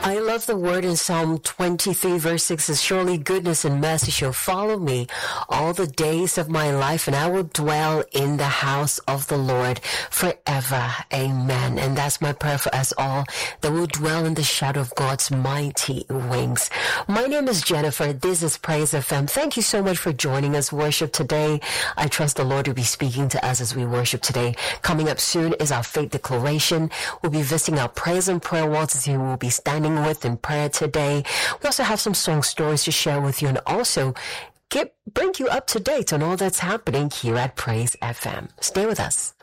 I love the word in Psalm 23 verse 6 says, surely goodness and mercy shall follow me all the days of my life, and I will dwell in the house of the Lord forever. Amen. And that's my prayer for us all, that we'll dwell in the shadow of God's mighty wings. My name is Jennifer. This is Praise FM. Thank you so much for joining us worship today. I trust the Lord will be speaking to us as we worship today. Coming up soon is our faith declaration. We'll be visiting our praise and prayer warriors who will be standing with in prayer today. We also have some song stories to share with you, and also bring you up to date on all that's happening here at Praise FM. Stay with us.